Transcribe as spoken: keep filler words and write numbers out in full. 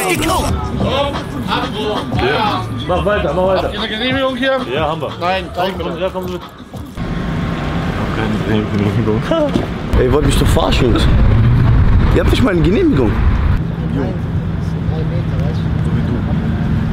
Ja. Mach weiter, mach weiter. Habt ihr eine Genehmigung hier? Ja, haben wir. Nein, zeig Komm, mir. ja, komm mit. Keine Genehmigung. Ey, ihr wollt mich doch verarschen, Jungs. Ihr habt nicht mal eine Genehmigung. Nein, das sind drei Meter, weißt du?